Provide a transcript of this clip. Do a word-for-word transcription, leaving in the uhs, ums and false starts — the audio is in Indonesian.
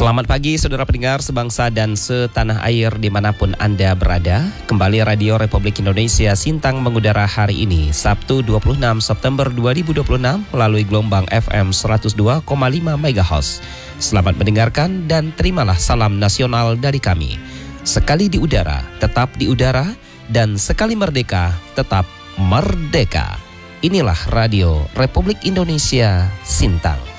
Selamat pagi saudara pendengar sebangsa dan setanah air dimanapun Anda berada. Kembali Radio Republik Indonesia Sintang mengudara hari ini Sabtu dua puluh enam September dua ribu dua puluh enam melalui gelombang F M seratus dua koma lima megahertz. Selamat mendengarkan dan terimalah salam nasional dari kami. Sekali di udara, tetap di udara, dan sekali merdeka, tetap merdeka. Inilah Radio Republik Indonesia Sintang.